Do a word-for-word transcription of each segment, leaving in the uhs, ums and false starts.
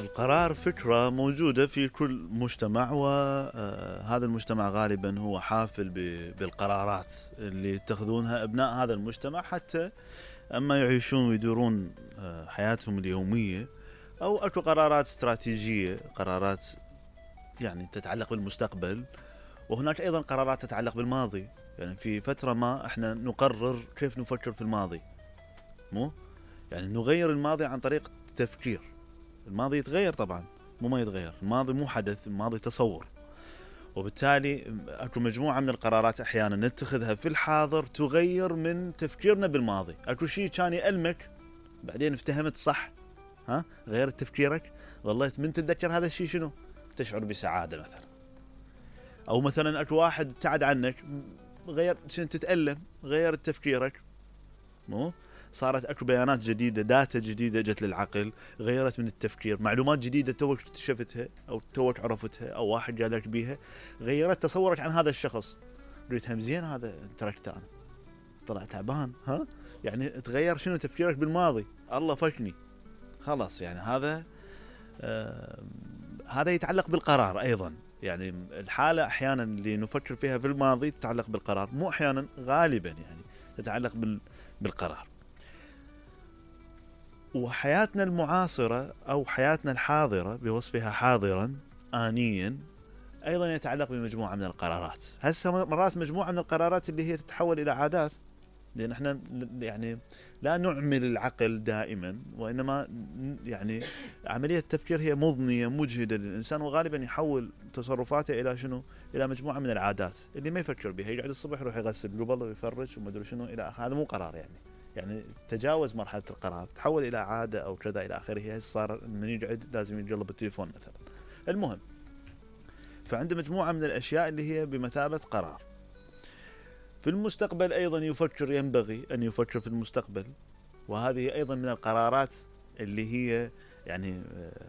القرار فكرة موجودة في كل مجتمع، وهذا المجتمع غالبا هو حافل بالقرارات اللي يتخذونها أبناء هذا المجتمع حتى أما يعيشون ويدورون حياتهم اليومية، أو أكو قرارات استراتيجية، قرارات يعني تتعلق بالمستقبل، وهناك أيضا قرارات تتعلق بالماضي. يعني في فترة ما احنا نقرر كيف نفكر في الماضي، مو يعني نغير الماضي عن طريق التفكير. الماضي يتغير طبعا، مو ما يتغير، الماضي مو حدث، الماضي تصور، وبالتالي اكو مجموعة من القرارات احيانا نتخذها في الحاضر تغير من تفكيرنا بالماضي. اكو شيء كان يألمك بعدين افتهمت صح، ها غيرت تفكيرك، ظليت من تتذكر هذا الشيء شنو تشعر بسعادة مثلا. او مثلا اكو واحد ابتعد عنك، غير شنو تتألم، غيرت تفكيرك، مو صارت اكو بيانات جديده، داتا جديده جت للعقل، غيرت من التفكير، معلومات جديده توك اكتشفتها او توك عرفتها او واحد قال لك بيها، غيرت تصورك عن هذا الشخص. قلت هم زين هذا تركته انا، طلع تعبان، ها يعني تغير شنو تفكيرك بالماضي، الله فكني خلاص. يعني هذا آه هذا يتعلق بالقرار ايضا. يعني الحاله احيانا اللي نفكر فيها في الماضي تتعلق بالقرار، مو احيانا، غالبا يعني تتعلق بال بالقرار. وحياتنا المعاصرة أو حياتنا الحاضرة بوصفها حاضرا آنيا أيضا يتعلق بمجموعة من القرارات. هسه مرات مجموعة من القرارات اللي هي تتحول إلى عادات، لأن احنا يعني لا نعمل العقل دائما، وإنما يعني عملية التفكير هي مضنية مجهدة للإنسان، وغالبا يحول تصرفاته إلى شنو؟ إلى مجموعة من العادات اللي ما يفكر بها. يقعد الصبح يروح يغسل قبل ويفرش وما أدري شنو إلى آخره. هذا مو قرار، يعني يعني تجاوز مرحلة القرار، تحول إلى عادة أو كذا إلى آخره. هي صار من يقعد لازم يقلب التليفون مثلا. المهم، فعنده مجموعة من الأشياء اللي هي بمثابة قرار. في المستقبل أيضا يفكر، ينبغي أن يفكر في المستقبل، وهذه أيضا من القرارات اللي هي يعني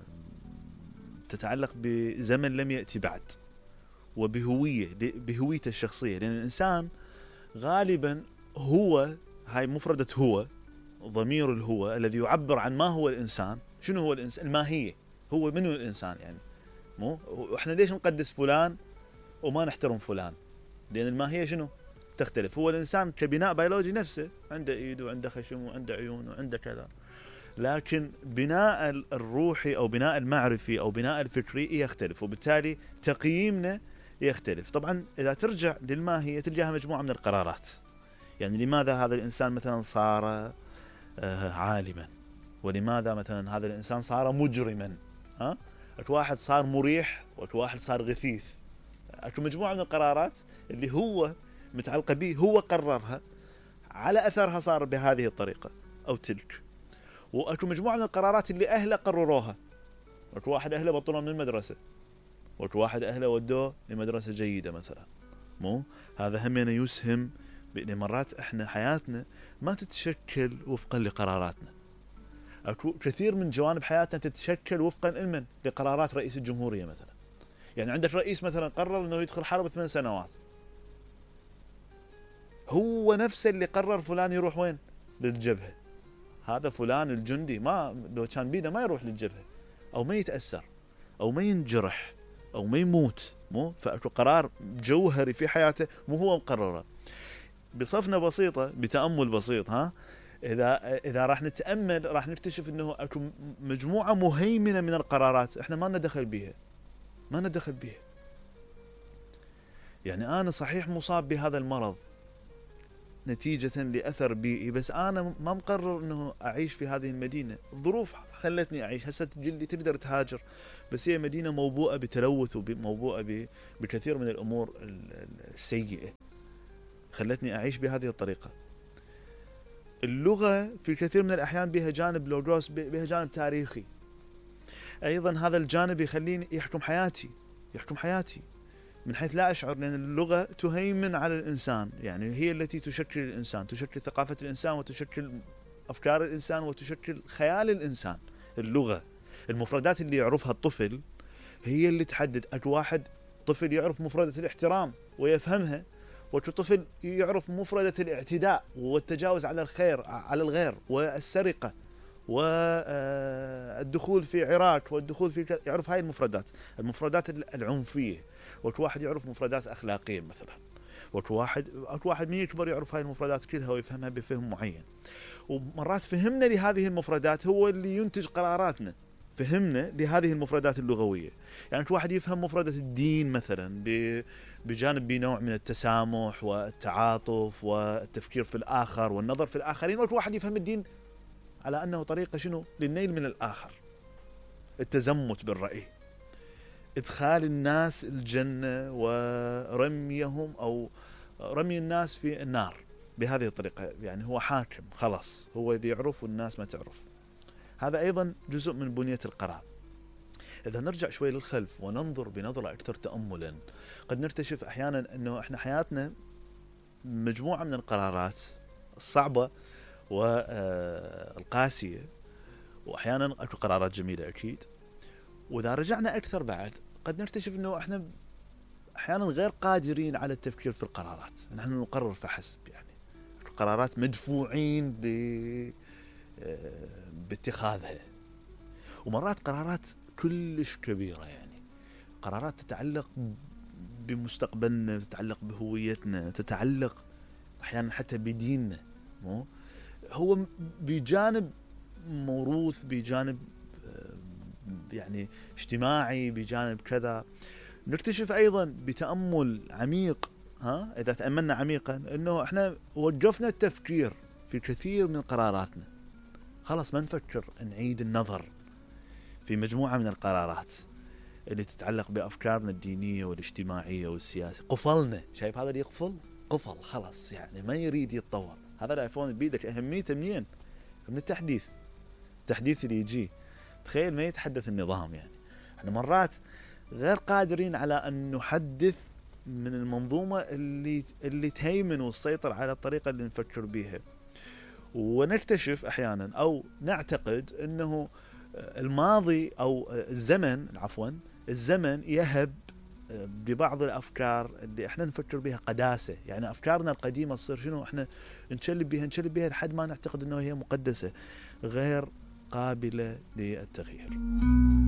تتعلق بزمن لم يأتي بعد، وبهوية، بهويته الشخصية. لأن الإنسان غالبا هو، هاي مفردة هو، ضمير الهو الذي يعبر عن ما هو الإنسان. شنو هو الإنسان؟ الماهية، هو منو الإنسان يعني. مو إحنا ليش نقدس فلان وما نحترم فلان؟ لأن الماهية شنو؟ تختلف. هو الإنسان كبناء بيولوجي نفسه، عنده إيد وعنده خشم وعنده عيون وعنده كذا، لكن بناء الروحي أو بناء المعرفي أو بناء الفكري يختلف، وبالتالي تقييمنا يختلف. طبعا إذا ترجع للماهية تلقاها مجموعة من القرارات. يعني لماذا هذا الإنسان مثلا صار عالما، ولماذا مثلا هذا الإنسان صار مجرما، ها؟ اكو واحد صار مريح واكو واحد صار غثيث. اكو مجموعة من القرارات اللي هو متعلقة به، هو قررها، على أثرها صار بهذه الطريقة أو تلك. واكو مجموعة من القرارات اللي أهله قرروها. اكو واحد أهله بطلوا من المدرسة، واكو واحد أهله ودوه لمدرسة جيدة مثلا. مو هذا هم يسهم بأن مرات احنا حياتنا ما تتشكل وفقا لقراراتنا. اكو كثير من جوانب حياتنا تتشكل وفقا لمن؟ لقرارات رئيس الجمهورية مثلا. يعني عندك رئيس مثلا قرر انه يدخل حرب ثمان سنوات، هو نفسه اللي قرر فلان يروح وين؟ للجبهة. هذا فلان الجندي ما لو كان بيده ما يروح للجبهة، او ما يتأثر، او ما ينجرح، او ما يموت. مو فاكو قرار جوهري في حياته مو هو مقرره. بصفنة بسيطة، بتأمل بسيط، ها إذا إذا راح نتأمل راح نكتشف إنه أكو مجموعة مهيمنة من القرارات إحنا ما ندخل بيها، ما ندخل بيها. يعني أنا صحيح مصاب بهذا المرض نتيجة لأثر بيئي، بس أنا ما مقرر إنه أعيش في هذه المدينة. الظروف خلتني أعيش. هسه تجي تقدر تهاجر، بس هي مدينة موبوءة بتلوث وموبوءة بكثير من الأمور السيئة، خلتني أعيش بهذه الطريقة. اللغة في كثير من الأحيان بها جانب لوجوس، بها جانب تاريخي أيضا. هذا الجانب يخليني يحكم حياتي، يحكم حياتي من حيث لا أشعر، لأن اللغة تهيمن على الإنسان. يعني هي التي تشكل الإنسان، تشكل ثقافة الإنسان، وتشكل أفكار الإنسان، وتشكل خيال الإنسان. اللغة، المفردات اللي يعرفها الطفل هي اللي تحدد. أكو واحد طفل يعرف مفردة الاحترام ويفهمها، وطفل يعرف مفردة الاعتداء والتجاوز على الخير على الغير، والسرقة، الدخول في عراق والدخول في كذا، يعرف هاي المفردات، المفردات العنفيه. وكل واحد يعرف مفردات اخلاقيه مثلا، وكل واحد وكل واحد من يكبر يعرف هاي المفردات كلها ويفهمها بفهم معين. ومرات فهمنا لهذه المفردات هو اللي ينتج قراراتنا، فهمنا لهذه المفردات اللغويه. يعني كل واحد يفهم مفردة الدين مثلا بجانب بنوع من التسامح والتعاطف والتفكير في الآخر والنظر في الآخرين، وكل واحد يفهم الدين على أنه طريقة شنو للنيل من الآخر، التزمت بالرأي، إدخال الناس الجنة ورميهم أو رمي الناس في النار بهذه الطريقة. يعني هو حاكم خلاص، هو اللي يعرف والناس ما تعرف. هذا أيضا جزء من بنية القرار. إذا نرجع شوي للخلف وننظر بنظرة أكثر تأملا، قد نكتشف أحيانا أنه إحنا حياتنا مجموعة من القرارات الصعبة والقاسية، وأحيانا أكو قرارات جميلة أكيد. وإذا رجعنا أكثر بعد قد نكتشف أنه إحنا أحيانا غير قادرين على التفكير في القرارات، نحن نقرر فحسب. يعني القرارات مدفوعين ب... باتخاذها، ومرات قرارات كلش كبيرة، يعني قرارات تتعلق بمستقبلنا، تتعلق بهويتنا، تتعلق أحيانا حتى بديننا. مو هو بجانب موروث، بجانب يعني اجتماعي، بجانب كذا. نكتشف أيضا بتأمل عميق، ها إذا تأملنا عميقا، أنه إحنا وقفنا التفكير في كثير من قراراتنا، خلاص ما نفكر، نعيد النظر في مجموعة من القرارات اللي تتعلق بأفكارنا الدينية والاجتماعية والسياسية. قفلنا، شايف هذا اللي يقفل؟ قفل خلاص، يعني ما يريد يتطور. هذا الايفون بيدك أهميته منين؟ من التحديث، التحديث اللي يجي. تخيل ما يتحدث النظام. يعني احنا مرات غير قادرين على أن نحدث من المنظومة اللي اللي تهيمن وتسيطر على الطريقة اللي نفكر بيها. ونكتشف أحيانا أو نعتقد أنه الماضي أو الزمن عفوا الزمن يهب ببعض الأفكار اللي احنا نفكر بها قداسة. يعني أفكارنا القديمة تصير شنو، احنا نشلب بها نشلب بها لحد ما نعتقد أنه هي مقدسة، غير قابلة للتغيير.